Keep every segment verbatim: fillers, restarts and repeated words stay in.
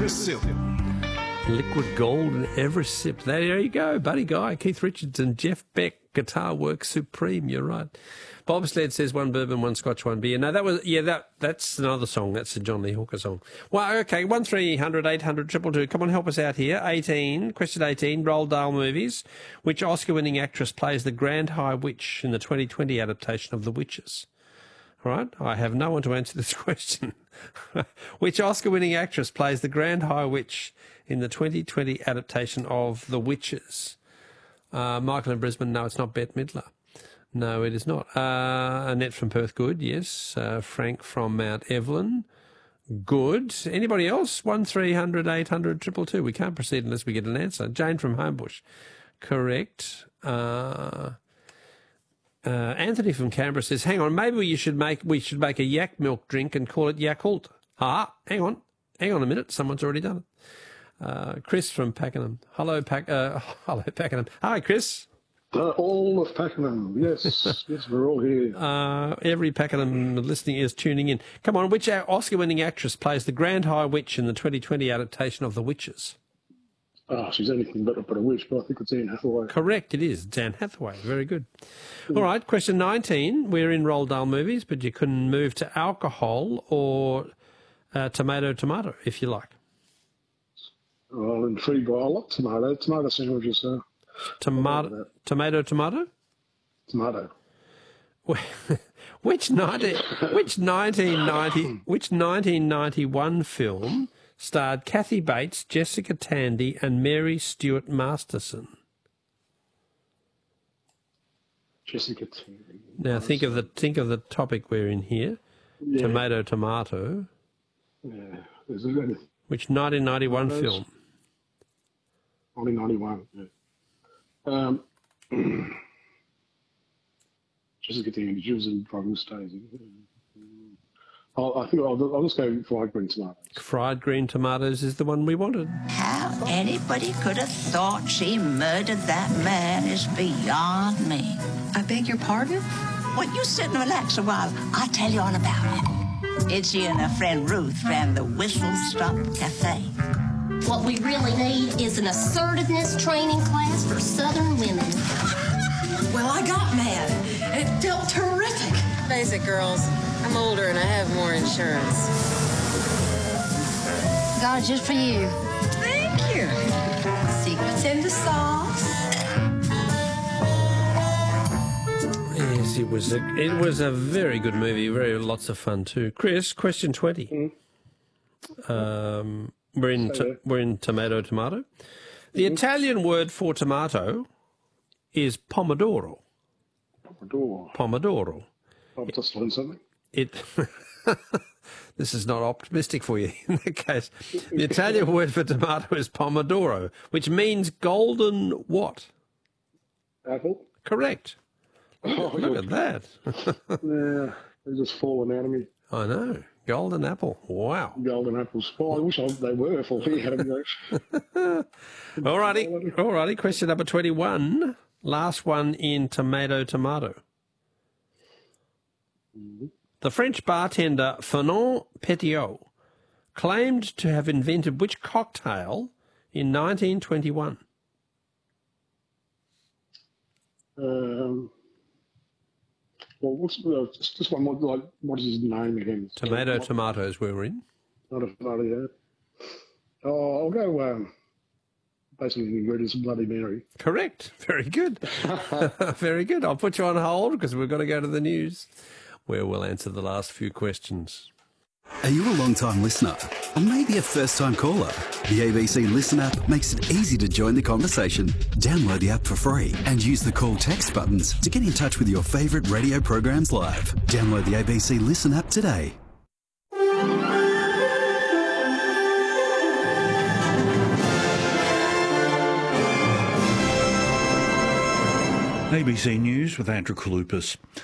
every sip. Liquid gold in every sip. There you go. Buddy Guy, Keith Richardson, Jeff Beck, Guitar Works Supreme. You're right. Bobsled says one bourbon, one scotch, one beer. No, that was, yeah, that that's another song. That's the John Lee Hooker song. Well, okay, one three hundred eight hundred two two. Come on, help us out here. eighteen, question eighteen, Roald Dahl movies. Which Oscar-winning actress plays the Grand High Witch in the twenty twenty adaptation of The Witches? All right, I have no one to answer this question. Which Oscar-winning actress plays the Grand High Witch in the twenty twenty adaptation of The Witches? Uh, Michael in Brisbane, no, it's not Bette Midler. No, it is not. Uh, Annette from Perth, good, yes. Uh, Frank from Mount Evelyn, good. Anybody else? one three hundred eight hundred two two. We can't proceed unless we get an answer. Jane from Homebush, correct. Uh, uh, Anthony from Canberra says, hang on, maybe you should make we should make a yak milk drink and call it Yakult. Ah, hang on. Hang on a minute. Someone's already done it. Uh, Chris from Pakenham. Hello, Pac- uh, hello, Pakenham. Hi, Chris. Uh, all of Pakenham, yes, yes, we're all here. Uh, every Pakenham listening is tuning in. Come on, which Oscar-winning actress plays the Grand High Witch in the twenty twenty adaptation of The Witches? Oh, she's anything but, but a witch, but I think it's Anne Hathaway. Correct, it is. It's Anne Hathaway. Very good. Mm. All right, question nineteen. We're in Roald Dahl movies, but you can move to alcohol or uh, tomato, tomato, if you like. Well, intrigued by, I like tomato. Tomato sandwiches, so... Tomato, tomato, tomato? Tomato. Which nineteen, which nineteen ninety, which nineteen ninety-one film starred Kathy Bates, Jessica Tandy, and Mary Stuart Masterson? Jessica Tandy. Now think of the think of the topic we're in here. Yeah. Tomato, tomato. Yeah. Is it any... Which nineteen ninety-one Tomatoes? film? nineteen ninety-one. Yeah. Um, Jessica Tandy, she was in Driving Miss Daisy. I'll, I think I'll, I'll just go fried green tomatoes. Fried green tomatoes is the one we wanted. How anybody could have thought she murdered that man is beyond me. I beg your pardon? Well, you sit and relax a while. I'll tell you all about it. It's she and her friend Ruth ran the Whistle Stop Cafe. What we really need is an assertiveness training class for Southern women. Well, I got mad. It felt terrific. Face it, girls. I'm older and I have more insurance. Got it just for you. Thank you. Secrets in the sauce. Yes, it was a it was a very good movie. Very lots of fun too. Chris, question twenty. Mm. Um. We're in, to, we're in tomato, tomato. The mm-hmm. Italian word for tomato is pomodoro. Pomodoro. Pomodoro. I've just learned something. It. This is not optimistic for you in that case. The Italian word for tomato is pomodoro, which means golden what? Apple. Correct. Oh, Look at that. Yeah, they're just falling out of me. I know. Golden apple. Wow. Golden apples. Oh, I wish I, they were falling out of me. All righty. All righty. Question number twenty-one. Last one in tomato, tomato. Mm-hmm. The French bartender Fernand Petiot claimed to have invented which cocktail in nineteen twenty-one? Um... Well, what's uh, just, just one more, like, what is his name again? Tomato, what, tomatoes we were in. Not a tomato, yeah. Oh, I'll go, um, basically the ingredients of Bloody Mary. Correct. Very good. Very good. I'll put you on hold because we've got to go to the news where we'll answer the last few questions. Are you a long-time listener or maybe a first-time caller? The A B C Listen app makes it easy to join the conversation. Download the app for free and use the call text buttons to get in touch with your favourite radio programs live. Download the A B C Listen app today. A B C News with Andrew Kalupas.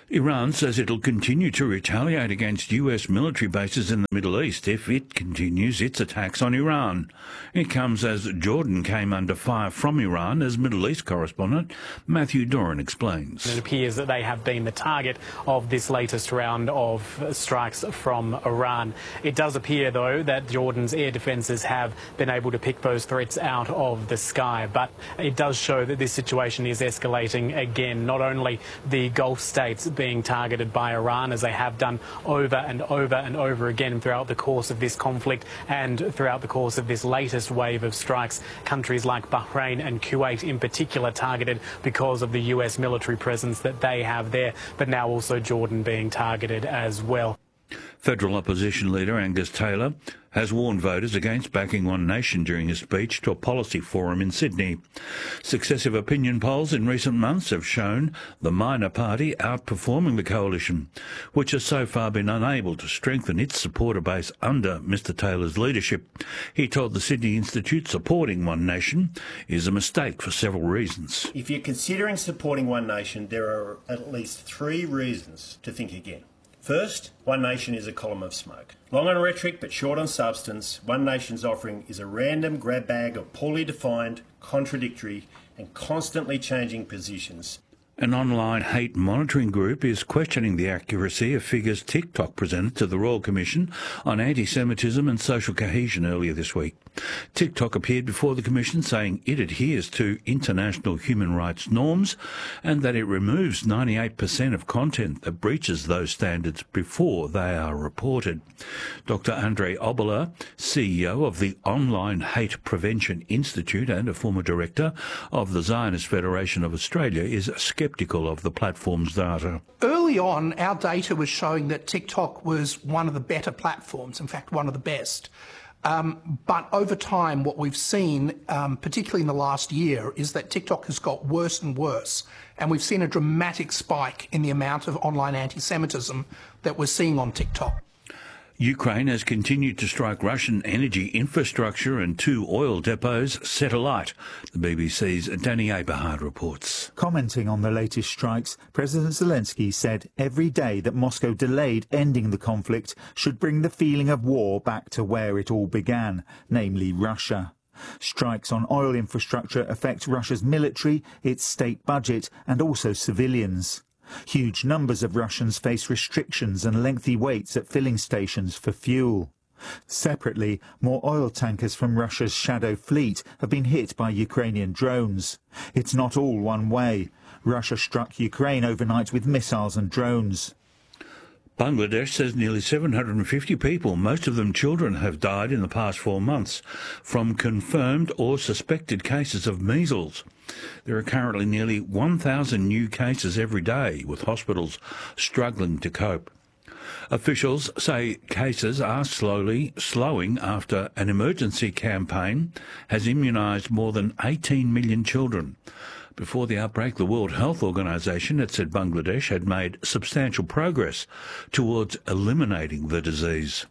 Iran says it'll continue to retaliate against U S military bases in the Middle East if it continues its attacks on Iran. It comes as Jordan came under fire from Iran, as Middle East correspondent Matthew Doran explains. It appears that they have been the target of this latest round of strikes from Iran. It does appear, though, that Jordan's air defences have been able to pick those threats out of the sky, but it does show that this situation is escalating again. Not only the Gulf states being targeted by Iran, as they have done over and over and over again throughout the course of this conflict and throughout the course of this latest wave of strikes. Countries like Bahrain and Kuwait in particular targeted because of the U S military presence that they have there, but now also Jordan being targeted as well. Federal opposition leader Angus Taylor has warned voters against backing One Nation during his speech to a policy forum in Sydney. Successive opinion polls in recent months have shown the minor party outperforming the coalition, which has so far been unable to strengthen its supporter base under Mr Taylor's leadership. He told the Sydney Institute supporting One Nation is a mistake for several reasons. If you're considering supporting One Nation, there are at least three reasons to think again. First, One Nation is a column of smoke. Long on rhetoric but short on substance, One Nation's offering is a random grab bag of poorly defined, contradictory and constantly changing positions. An online hate monitoring group is questioning the accuracy of figures TikTok presented to the Royal Commission on Anti-Semitism and Social Cohesion earlier this week. TikTok appeared before the Commission saying it adheres to international human rights norms and that it removes ninety-eight percent of content that breaches those standards before they are reported. Doctor Andre Oboler, C E O of the Online Hate Prevention Institute and a former director of the Zionist Federation of Australia, is sceptical of the platform's data. Early on, our data was showing that TikTok was one of the better platforms, in fact, one of the best. Um, but over time, what we've seen, um, particularly in the last year, is that TikTok has got worse and worse. And we've seen a dramatic spike in the amount of online anti-Semitism that we're seeing on TikTok. Ukraine has continued to strike Russian energy infrastructure and two oil depots set alight. The B B C's Danny Aberhard reports. Commenting on the latest strikes, President Zelensky said every day that Moscow delayed ending the conflict should bring the feeling of war back to where it all began, namely Russia. Strikes on oil infrastructure affect Russia's military, its state budget and also civilians. Huge numbers of Russians face restrictions and lengthy waits at filling stations for fuel. Separately, more oil tankers from Russia's Shadow fleet have been hit by Ukrainian drones. It's not all one way. Russia struck Ukraine overnight with missiles and drones. Bangladesh says nearly seven hundred fifty people, most of them children, have died in the past four months from confirmed or suspected cases of measles. There are currently nearly one thousand new cases every day, with hospitals struggling to cope. Officials say cases are slowly slowing after an emergency campaign has immunised more than eighteen million children. Before the outbreak, the World Health Organization had said Bangladesh had made substantial progress towards eliminating the disease.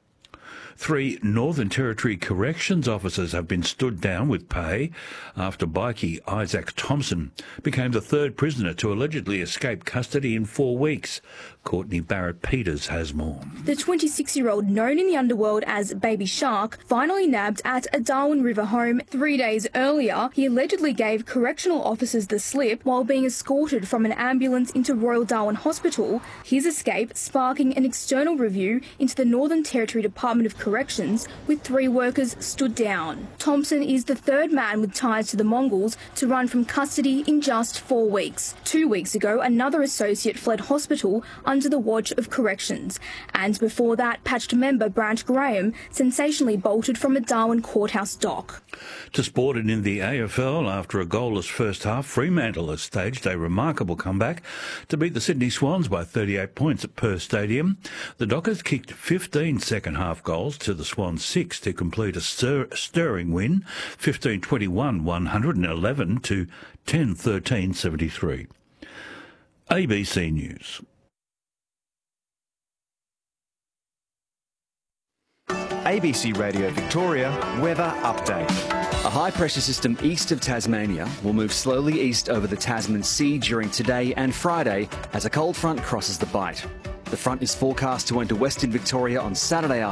Three Northern Territory corrections officers have been stood down with pay after bikie Isaac Thompson became the third prisoner to allegedly escape custody in four weeks. Courtney Barrett-Peters has more. The twenty-six-year-old, known in the underworld as Baby Shark, finally nabbed at a Darwin River home three days earlier. He allegedly gave correctional officers the slip while being escorted from an ambulance into Royal Darwin Hospital, his escape sparking an external review into the Northern Territory Department of Corrections, with three workers stood down. Thompson is the third man with ties to the Mongols to run from custody in just four weeks. Two weeks ago, another associate fled hospital under the watch of corrections. And before that, patched member Brant Graham sensationally bolted from a Darwin courthouse dock. To sport and in the A F L, after a goalless first half, Fremantle has staged a remarkable comeback to beat the Sydney Swans by thirty-eight points at Perth Stadium. The Dockers kicked fifteen second-half goals to the Swans six to complete a stir- stirring win, fifteen twenty-one one hundred eleven to ten thirteen seventy-three. A B C News. A B C Radio Victoria weather update. A high-pressure system east of Tasmania will move slowly east over the Tasman Sea during today and Friday as a cold front crosses the Bight. The front is forecast to enter Western Victoria on Saturday afternoon.